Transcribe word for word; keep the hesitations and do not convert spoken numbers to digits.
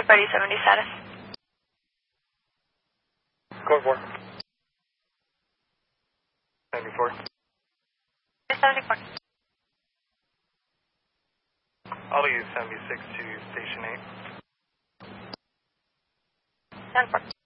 Ready seventy status. Code four. seventy-four. seventy-four. I'll use seventy-six to station eight. ten four.